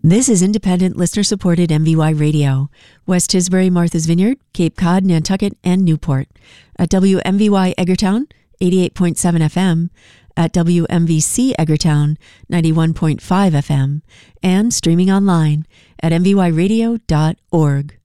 This is independent, listener-supported MVY Radio. West Tisbury, Martha's Vineyard, Cape Cod, Nantucket, and Newport. At WMVY Edgartown, 88.7 FM. At WMVC Edgartown, 91.5 FM. And streaming online at mvyradio.org.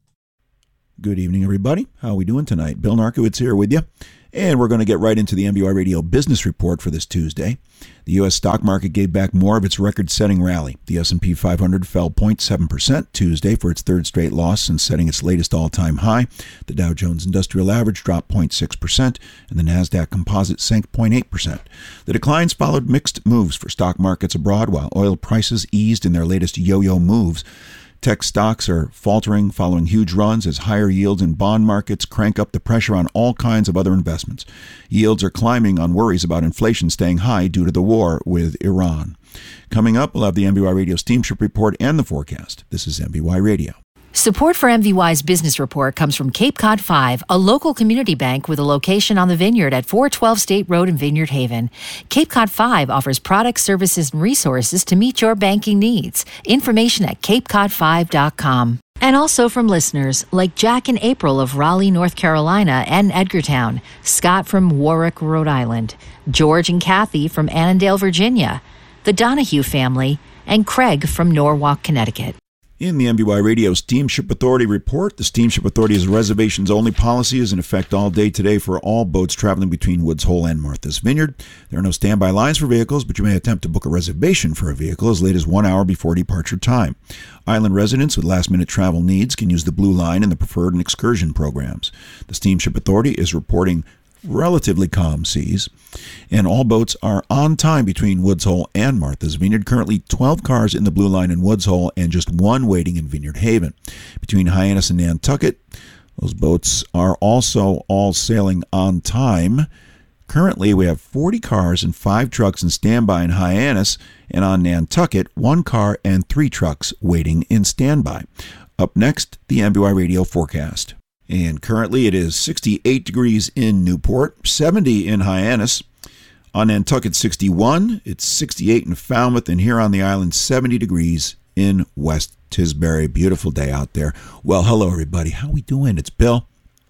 Good evening, everybody. How are we doing tonight? Bill Narkowitz here with you. And we're going to get right into the MVY Radio Business Report for this Tuesday. The U.S. stock market gave back more of its record-setting rally. The S&P 500 fell 0.7% Tuesday for its third straight loss since setting its latest all-time high. The Dow Jones Industrial Average dropped 0.6%, and the NASDAQ Composite sank 0.8%. The declines followed mixed moves for stock markets abroad, while oil prices eased in their latest yo-yo moves. Tech stocks are faltering following huge runs as higher yields in bond markets crank up the pressure on all kinds of other investments. Yields are climbing on worries about inflation staying high due to the war with Iran. Coming up, we'll have the MVY Radio Steamship Report and the forecast. This is MVY Radio. Support for MVY's Business Report comes from Cape Cod 5, a local community bank with a location on the Vineyard at 412 State Road in Vineyard Haven. Cape Cod 5 offers products, services, and resources to meet your banking needs. Information at capecod5.com. And also from listeners like Jack and April of Raleigh, North Carolina and Edgartown, Scott from Warwick, Rhode Island, George and Kathy from Annandale, Virginia, the Donahue family, and Craig from Norwalk, Connecticut. In the MVY Radio Steamship Authority report, the Steamship Authority's reservations-only policy is in effect all day today for all boats traveling between Woods Hole and Martha's Vineyard. There are no standby lines for vehicles, but you may attempt to book a reservation for a vehicle as late as 1 hour before departure time. Island residents with last-minute travel needs can use the Blue Line in the preferred and excursion programs. The Steamship Authority is reporting relatively calm seas, and all boats are on time between Woods Hole and Martha's Vineyard. Currently 12 cars in the Blue Line in Woods Hole and just one waiting in Vineyard Haven. Between Hyannis and Nantucket, those boats are also all sailing on time. Currently, we have 40 cars and 5 trucks in standby in Hyannis, and on Nantucket, 1 car and 3 trucks waiting in standby. Up next, the MVY Radio forecast. And currently it is 68 degrees in Newport, 70 in Hyannis. On Nantucket, 61. It's 68 in Falmouth, and here on the island, 70 degrees in West Tisbury. Beautiful day out there. Well, hello, everybody. How we doing? It's Bill.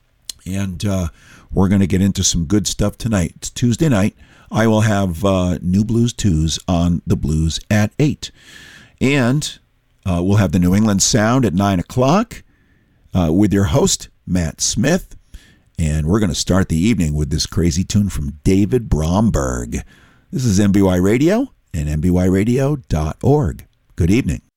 And we're going to get into some good stuff tonight. It's Tuesday night. I will have New Blues 2s on the Blues at 8. And we'll have the New England Sound at 9 o'clock with your host, Matt Smith, and we're going to start the evening with this crazy tune from David Bromberg. This is MVY Radio and MVYradio.org. Good evening.